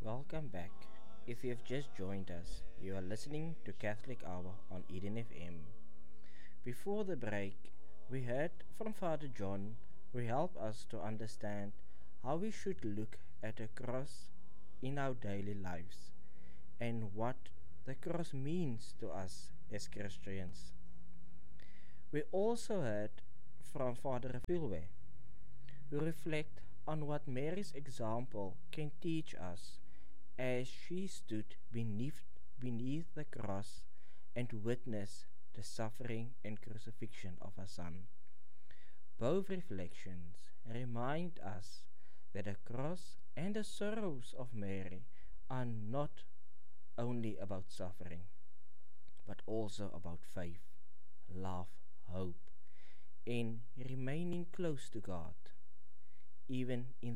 Welcome back. If you have just joined us, you are listening to Catholic Hour on Eden FM. Before the break, we heard from Father John, who helped us to understand how we should look at a cross in our daily lives and what the cross means to us as Christians. We also heard from Father Filwe, who reflect on what Mary's example can teach us as she stood beneath the cross and witnessed the suffering and crucifixion of her Son. Both reflections remind us that the cross and the sorrows of Mary are not only about suffering, but also about faith, love, hope, and remaining close to God, even in